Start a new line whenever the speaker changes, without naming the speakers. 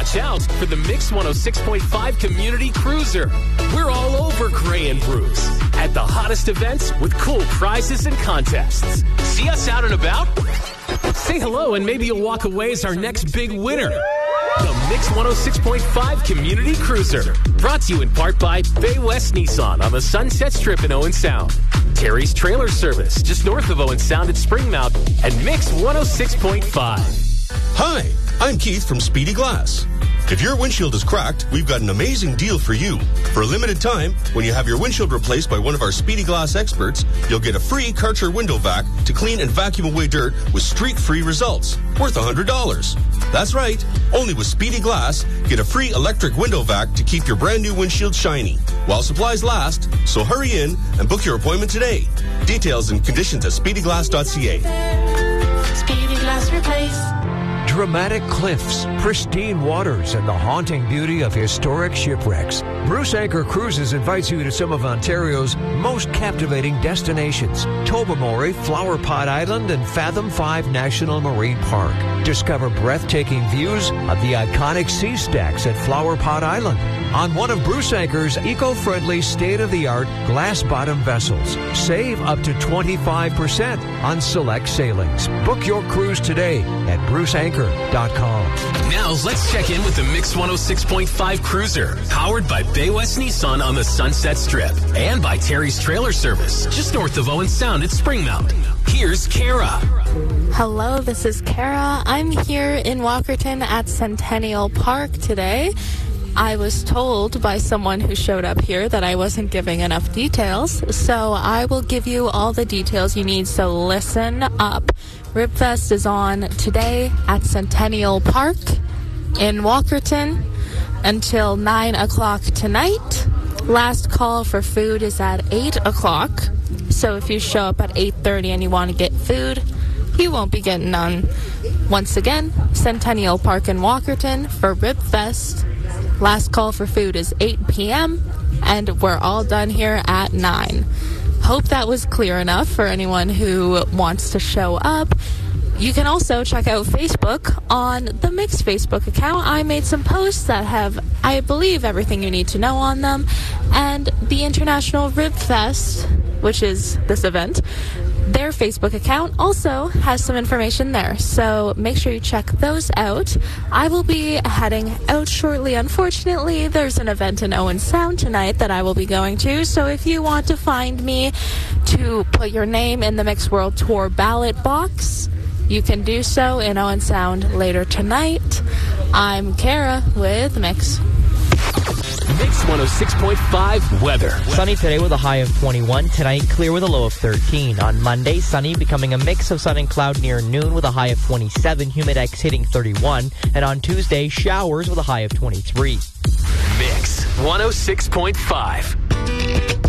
Watch out for the Mix 106.5 Community Cruiser. We're all over Gray and Bruce at the hottest events with cool prizes and contests. See us out and about? Say hello and maybe you'll walk away as our next big winner. The Mix 106.5 Community Cruiser. Brought to you in part by Bay West Nissan on the Sunset Strip in Owen Sound. Terry's Trailer Service just north of Owen Sound at Springmount. And Mix 106.5.
Hi, I'm Keith from Speedy Glass. If your windshield is cracked, we've got an amazing deal for you. For a limited time, when you have your windshield replaced by one of our Speedy Glass experts, you'll get a free Karcher window vac to clean and vacuum away dirt with streak-free results, worth $100. That's right. Only with Speedy Glass, get a free electric window vac to keep your brand new windshield shiny while supplies last. So hurry in and book your appointment today. Details and conditions at speedyglass.ca.
Speedy Glass Replace.
Dramatic cliffs, pristine waters, and the haunting beauty of historic shipwrecks. Bruce Anchor Cruises invites you to some of Ontario's most captivating destinations. Tobermory, Flower Pot Island, and Fathom 5 National Marine Park. Discover breathtaking views of the iconic sea stacks at Flower Pot Island on one of Bruce Anchor's eco-friendly, state-of-the-art glass-bottom vessels. Save up to 25% on select sailings. Book your cruise today at bruceanchor.com.
Now let's check in with the Mix 106.5 Cruiser, powered by Bay West Nissan on the Sunset Strip and by Terry's Trailer Service, just north of Owen Sound at Springmount. Here's Kara.
Hello, this is Kara. I'm here in Walkerton at Centennial Park today. I was told by someone who showed up here that I wasn't giving enough details, so I will give you all the details you need, so listen up. Ribfest is on today at Centennial Park in Walkerton until 9 o'clock tonight. Last call for food is at 8 o'clock, so if you show up at 8:30 and you want to get food, you won't be getting none. Once again, Centennial Park in Walkerton for Ribfest. Last call for food is 8 p.m., and we're all done here at 9. Hope that was clear enough for anyone who wants to show up. You can also check out Facebook on the Mix Facebook account. I made some posts that have, I believe, everything you need to know on them. And the International Rib Fest, which is this event, their Facebook account also has some information there, so make sure you check those out. I will be heading out shortly. Unfortunately, there's an event in Owen Sound tonight that I will be going to, so if you want to find me to put your name in the Mix World Tour ballot box, you can do so in Owen Sound later tonight. I'm Kara with Mix.
Mix 106.5 weather.
Sunny today with a high of 21. Tonight, clear with a low of 13. On Monday, sunny, becoming a mix of sun and cloud near noon with a high of 27. Humidex hitting 31. And on Tuesday, showers with a high of 23.
Mix 106.5.